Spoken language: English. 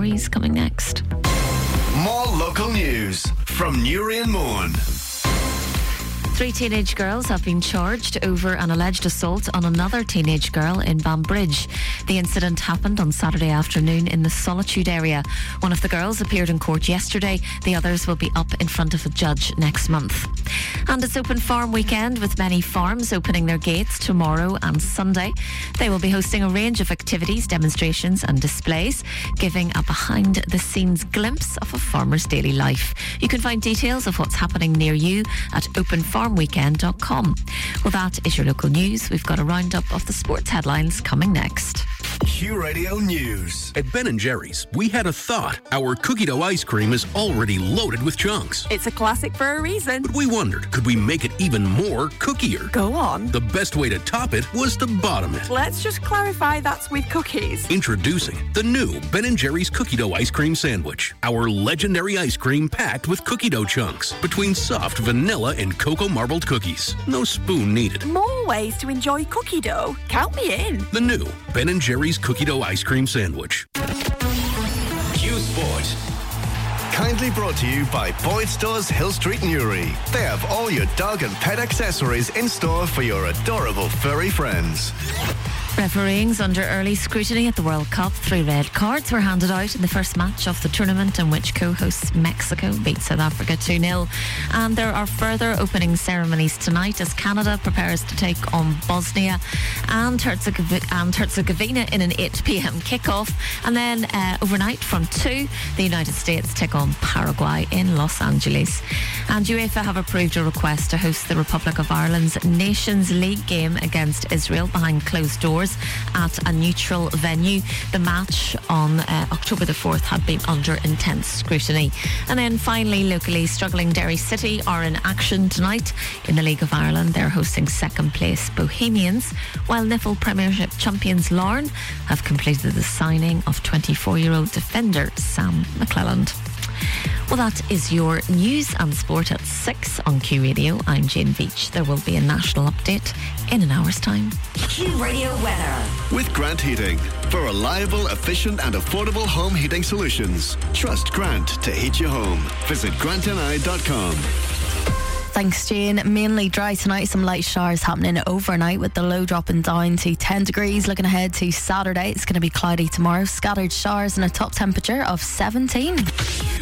stories coming next. More local news from Newry and Mourne. 3 teenage girls have been charged over an alleged assault on another teenage girl in Banbridge. The incident happened on Saturday afternoon in the Solitude area. One of the girls appeared in court yesterday. The others will be up in front of a judge next month. And it's Open Farm Weekend, with many farms opening their gates tomorrow and Sunday. They will be hosting a range of activities, demonstrations and displays, giving a behind-the-scenes glimpse of a farmer's daily life. You can find details of what's happening near you at openfarmweekend.com. Well, that is your local news. We've got a roundup of the sports headlines coming next. Q Radio News. At Ben & Jerry's, we had a thought. Our cookie dough ice cream is already loaded with chunks. It's a classic for a reason. But we wondered, could we make it even more cookier? Go on. The best way to top it was to bottom it. Let's just clarify that's with cookies. Introducing the new Ben & Jerry's cookie dough ice cream sandwich. Our legendary ice cream packed with cookie dough chunks between soft vanilla and cocoa marbled cookies. No spoon needed. More ways to enjoy cookie dough. Count me in. The new Ben & Jerry's cookie dough ice cream sandwich. Q Sport. Kindly brought to you by Boyd Stores Hill Street, Newry. They have all your dog and pet accessories in store for your adorable furry friends. Refereeing's under early scrutiny at the World Cup. 3 red cards were handed out in the first match of the tournament, in which co-hosts Mexico beat South Africa 2-0. And there are further opening ceremonies tonight as Canada prepares to take on Bosnia and Herzegovina in an 8 p.m. kickoff. And then overnight from 2, the United States take on Paraguay in Los Angeles. And UEFA have approved a request to host the Republic of Ireland's Nations League game against Israel behind closed doors at a neutral venue. The match on October the 4th had been under intense scrutiny. And then finally, locally, struggling Derry City are in action tonight in the League of Ireland. They're hosting second place Bohemians, while Niffle Premiership champions Larne have completed the signing of 24-year-old defender Sam McClelland. Well, that is your news and sport at 6 on Q Radio. I'm Jane Veach. There will be a national update in an hour's time. Q Radio weather. With Grant Heating. For reliable, efficient and affordable home heating solutions. Trust Grant to heat your home. Visit grantni.com. Thanks, Jane. Mainly dry tonight. Some light showers happening overnight, with the low dropping down to 10 degrees. Looking ahead to Saturday, it's going to be cloudy tomorrow. Scattered showers and a top temperature of 17.